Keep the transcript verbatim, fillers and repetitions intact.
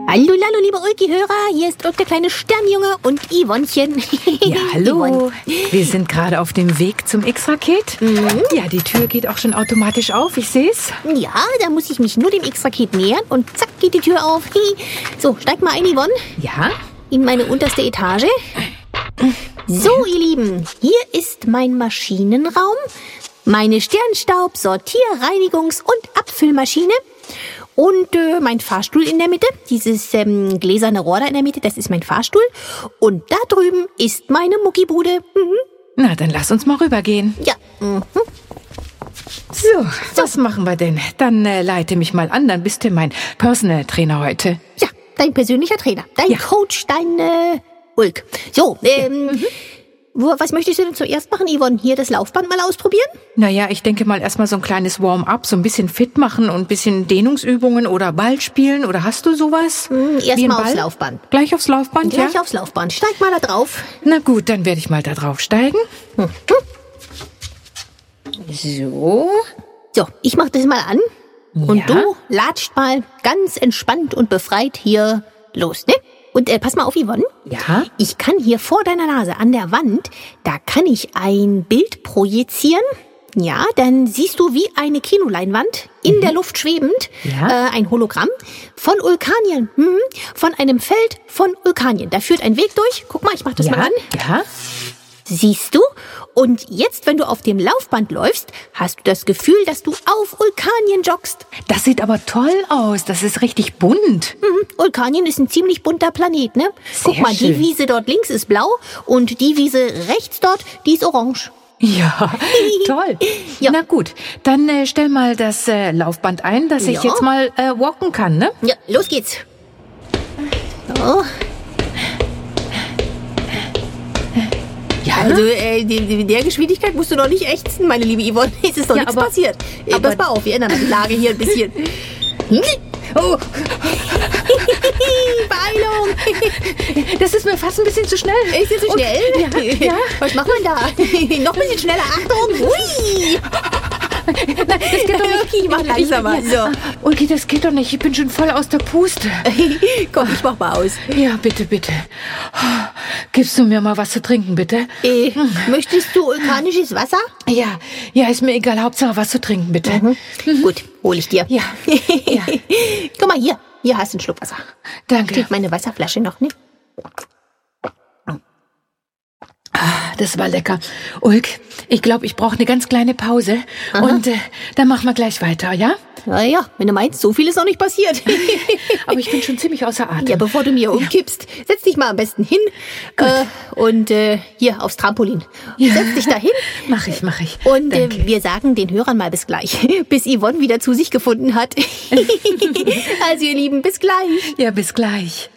Hallo, hallo, liebe Ulki-Hörer, hier ist Ulk, der kleine Sternjunge und Yvonnechen. Ja, hallo. Yvonne. Wir sind gerade auf dem Weg zum X-Raket. Mhm. Ja, die Tür geht auch schon automatisch auf, ich sehe es. Ja, da muss ich mich nur dem X-Raket nähern und zack geht die Tür auf. So, steig mal ein, Yvonne, Ja? in meine unterste Etage. So, ihr Lieben, hier ist mein Maschinenraum, meine Sternstaub-, Sortier-, Reinigungs- und Abfüllmaschine. Und äh, mein Fahrstuhl in der Mitte, dieses ähm, gläserne Rohr da in der Mitte, das ist mein Fahrstuhl. Und da drüben ist meine Muckibude. Mhm. Na, dann lass uns mal rübergehen. Ja. Mhm. So, was machen wir denn? Dann äh, leite mich mal an, dann bist du mein Personal Trainer heute. Ja, dein persönlicher Trainer, dein Ja. Coach, dein äh, Ulk. So, ähm, mhm. wo, was möchtest du denn zuerst machen, Yvonne? Hier das Laufband mal ausprobieren? Naja, ich denke mal erstmal so ein kleines Warm-up, so ein bisschen fit machen und ein bisschen Dehnungsübungen oder Ball spielen. Oder hast du sowas? Mhm, Wie ein Erstmal aufs Ball? Laufband. Gleich aufs Laufband, Gleich ja? aufs Laufband. Steig mal da drauf. Na gut, dann werde ich mal da drauf steigen. So. So, ich mach das mal an. Und Ja. du latscht mal ganz entspannt und befreit hier los, ne? Und äh, pass mal auf, Yvonne. Ja? Ich kann hier vor deiner Nase an der Wand, da kann ich ein Bild projizieren. Ja, dann siehst du wie eine Kinoleinwand in der Luft schwebend Ja. äh, ein Hologramm von Vulkanien. Mhm. Von einem Feld von Vulkanien. Da führt ein Weg durch. Guck mal, ich mach das Ja? mal an. Ja? Siehst du? Und jetzt, wenn du auf dem Laufband läufst, hast du das Gefühl, dass du auf Vulkanien joggst. Das sieht aber toll aus. Das ist richtig bunt. Mhm. Vulkanien ist ein ziemlich bunter Planet, ne? Guck Sehr mal, die schön. Wiese dort links ist blau und die Wiese rechts dort, die ist orange. Ja, toll. Ja. Na gut, dann äh, stell mal das äh, Laufband ein, dass ich Ja. jetzt mal äh, walken kann, ne? Ja, los geht's. So. Ja, Also, äh, die, die, der Geschwindigkeit musst du noch nicht ächzen, meine liebe Yvonne. Es ist doch Ja, nichts aber- passiert. Äh, aber- pass mal auf, wir ändern mal die Lage hier ein bisschen. Hm? Oh, Beeilung! das ist mir fast ein bisschen zu schnell. Ist jetzt so schnell? Ja, ja. Was macht man da? Noch ein bisschen schneller. Achtung! Hui! Nein, das geht doch nicht. Okay, mach langsamer. Ich, ja. Okay, das geht doch nicht. Ich bin schon voll aus der Puste. Komm, ich mach mal aus. Ja, bitte, bitte. Gibst du mir mal was zu trinken, bitte? Äh, möchtest du vulkanisches Wasser? Ja, ja, ist mir egal. Hauptsache was zu trinken, bitte. Gut, hol ich dir. Ja, ja. Guck mal hier. Hier hast du einen Schluck Wasser. Danke. Steht meine Wasserflasche noch, ne? Das war lecker. Ulk, ich glaube, ich brauche eine ganz kleine Pause. Und äh, dann machen wir gleich weiter, ja? Naja, wenn du meinst, so viel ist noch nicht passiert. Aber ich bin schon ziemlich außer Atem. Ja, bevor du mir umkippst, setz dich mal am besten hin äh, und äh, hier aufs Trampolin. Ja. Setz dich da hin. Mach ich, mach ich. Und äh, Danke. wir sagen den Hörern mal bis gleich, bis Yvonne wieder zu sich gefunden hat. Also ihr Lieben, bis gleich. Ja, bis gleich.